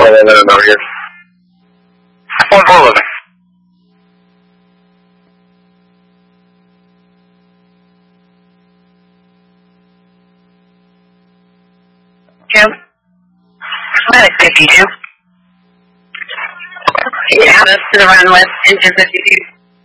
111 over here. 1411. Two. Medic 52. Yeah, that's to the run with engine 52.